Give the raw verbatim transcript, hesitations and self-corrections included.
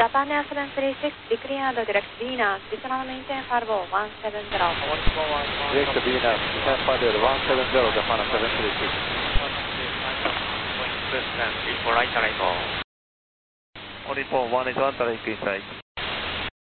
Japan Air seven three six, be cleared direct Venus, additional maintain Fargo one seven zero. Direct Venus, descend Fargo one seven zero, Japan seven three six. Before right, right. Only for one is one, take inside.